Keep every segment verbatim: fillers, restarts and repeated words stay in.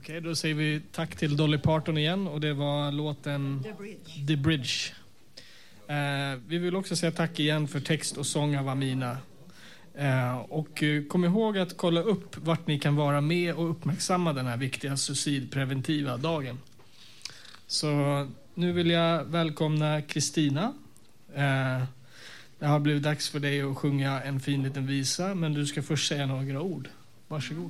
Okej, då säger vi tack till Dolly Parton igen, och det var låten The Bridge. The Bridge. Eh, vi vill också säga tack igen för text och sång av Amina. Eh, och eh, kom ihåg att kolla upp vart ni kan vara med och uppmärksamma den här viktiga suicidpreventiva dagen. Så nu vill jag välkomna Kristina. Eh, det har blivit dags för dig att sjunga en fin liten visa, men du ska först säga några ord. Varsågod.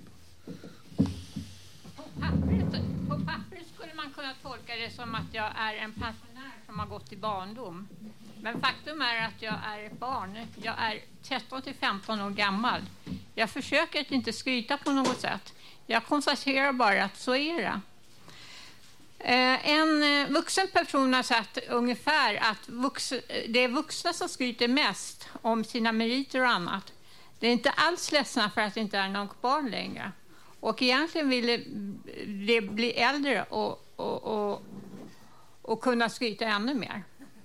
På pappret, på pappret skulle man kunna tolka det som att jag är en pensionär som har gått i barndom. Men faktum är att jag är ett barn. Jag är tretton till femton år gammal. Jag försöker att inte skryta på något sätt. Jag konstaterar bara att så är det. En vuxen person har sagt ungefär att vux, det är vuxna som skryter mest om sina meriter och annat. Det är inte alls ledsna för att det inte är någon barn längre. Och egentligen vill det, det bli äldre och, och, och, och kunna skryta ännu mer.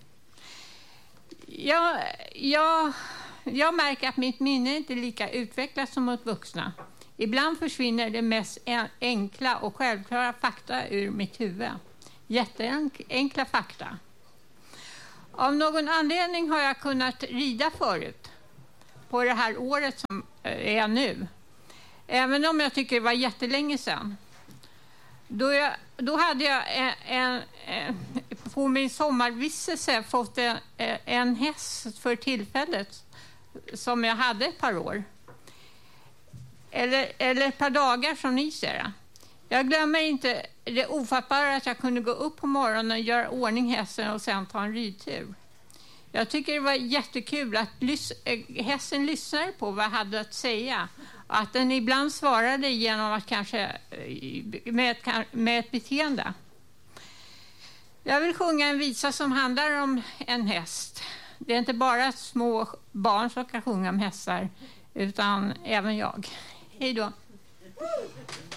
Jag, jag, jag märker att mitt minne inte är lika utvecklat som mot vuxna. Ibland försvinner det mest enkla och självklara fakta ur mitt huvud. Jätteenkla fakta. Av någon anledning har jag kunnat rida förut. På det här året som är nu. Även om jag tycker det var jättelänge sedan. Då, jag, då hade jag en, en, en, på min sommarvistelse fått en, en häst för tillfället. Som jag hade ett par år. Eller, eller ett par dagar som ni ser det. Jag glömmer inte det ofattbara att jag kunde gå upp på morgonen och göra ordning hästen och sen ta en ridtur. Jag tycker det var jättekul att lys- hästen lyssnade på vad jag hade att säga. Att den ibland svarade genom att kanske med ett, med ett beteende. Jag vill sjunga en visa som handlar om en häst. Det är inte bara små barn som kan sjunga om hästar, utan även jag. Hej då!